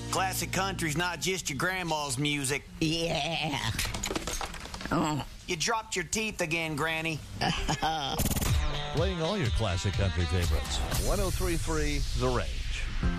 Classic country's not just your grandma's music. Yeah. Oh. You dropped your teeth again, Granny. Playing all your classic country favorites. 103.3 The Range.